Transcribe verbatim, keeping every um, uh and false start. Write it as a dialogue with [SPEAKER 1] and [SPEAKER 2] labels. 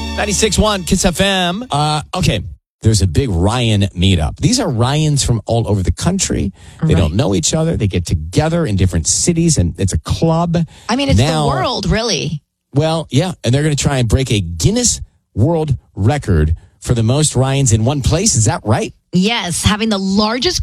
[SPEAKER 1] ninety-six point one Kiss F M. Uh, okay. There's a big Ryan meetup. These are Ryans from all over the country. They
[SPEAKER 2] Right.
[SPEAKER 1] don't know each other. They get together in different cities, and it's a club.
[SPEAKER 2] I mean, it's
[SPEAKER 1] Now-
[SPEAKER 2] the world, really.
[SPEAKER 1] Well, yeah, and they're going to try and break a Guinness World Record for the most Ryans in one place. Is that right?
[SPEAKER 2] Yes, having the largest